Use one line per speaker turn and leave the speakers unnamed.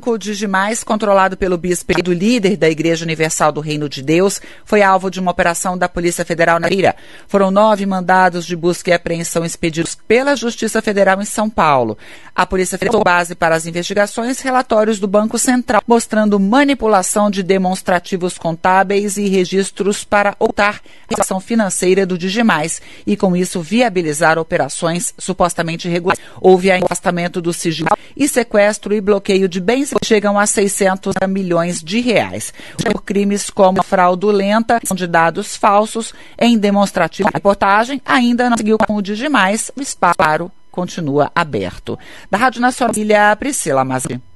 Banco Digimais, controlado pelo bispo e do líder da Igreja Universal do Reino de Deus, foi alvo de uma operação da Polícia Federal na Bahia. Foram 9 mandados de busca e apreensão expedidos pela Justiça Federal em São Paulo. A Polícia Federal base para as investigações relatórios do Banco Central, mostrando manipulação de demonstrativos contábeis e registros para ocultar a relação financeira do Digimais e, com isso, viabilizar operações supostamente irregulares. Houve afastamento do sigilo e sequestro e bloqueio de bens que chegam a 600 milhões de reais. Por crimes como fraudulenta, de dados falsos em demonstrativo. A reportagem ainda não seguiu com o Digimais, o espaço continua aberto. Da Rádio Nacional, Priscila Mazzi.